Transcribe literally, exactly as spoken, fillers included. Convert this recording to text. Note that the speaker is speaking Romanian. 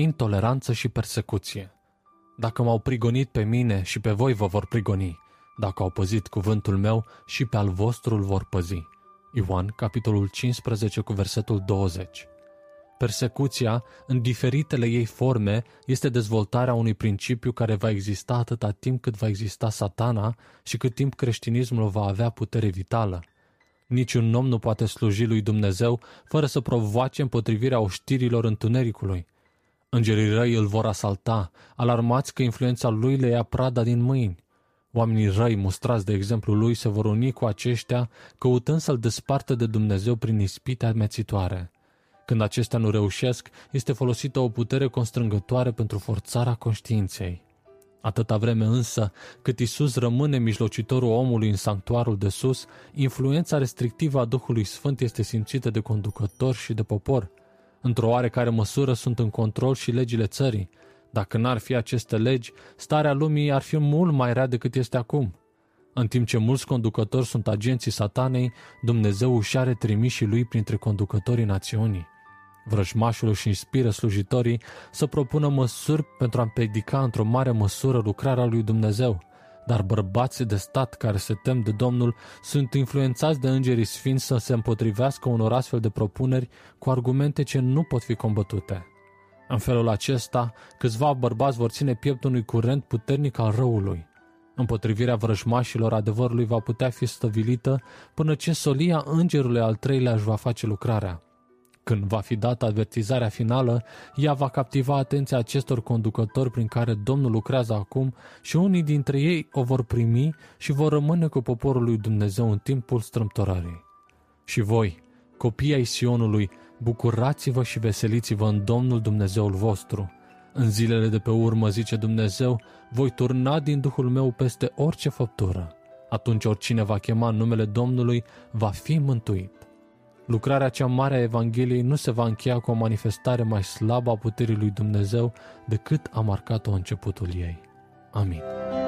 intoleranță și persecuție. Dacă m-au prigonit pe mine și pe voi vă vor prigoni. Dacă au păzit cuvântul meu și pe al vostru îl vor păzi. Ioan, capitolul cincisprezece, cu versetul douăzeci. Persecuția, în diferitele ei forme, este dezvoltarea unui principiu care va exista atâta timp cât va exista Satana și cât timp creștinismul va avea putere vitală. Niciun om nu poate sluji lui Dumnezeu fără să provoace împotrivirea oștirilor întunericului. Îngerii răi îl vor asalta, alarmați că influența lui le ia prada din mâini. Oamenii răi, mustrați de exemplu lui, se vor uni cu aceștia, căutând să-l despartă de Dumnezeu prin ispite amețitoare. Când acestea nu reușesc, este folosită o putere constrângătoare pentru forțarea conștiinței. Atâta vreme însă, cât Iisus rămâne mijlocitorul omului în sanctuarul de sus, influența restrictivă a Duhului Sfânt este simțită de conducători și de popor. Într-o oarecare măsură sunt în control și legile țării. Dacă n-ar fi aceste legi, starea lumii ar fi mult mai rea decât este acum. În timp ce mulți conducători sunt agenții Satanei, Dumnezeu își are trimișii lui printre conducătorii națiunii. Vrăjmașul își inspiră slujitorii să propună măsuri pentru a împiedica într-o mare măsură lucrarea lui Dumnezeu, dar bărbații de stat care se tem de Domnul sunt influențați de îngerii sfinți să se împotrivească unor astfel de propuneri cu argumente ce nu pot fi combătute. În felul acesta, câțiva bărbați vor ține piept unui curent puternic al răului. Împotrivirea vrăjmașilor adevărului va putea fi stăvilită până ce solia îngerului al treilea își va face lucrarea. Când va fi dată avertizarea finală, ea va captiva atenția acestor conducători prin care Domnul lucrează acum și unii dintre ei o vor primi și vor rămâne cu poporul lui Dumnezeu în timpul strâmtorării. Și voi, copii ai Sionului, bucurați-vă și veseliți-vă în Domnul Dumnezeul vostru. În zilele de pe urmă, zice Dumnezeu, voi turna din Duhul meu peste orice făptură. Atunci oricine va chema în numele Domnului va fi mântuit. Lucrarea cea mare a Evangheliei nu se va încheia cu o manifestare mai slabă a puterii lui Dumnezeu decât a marcat-o începutul ei. Amin.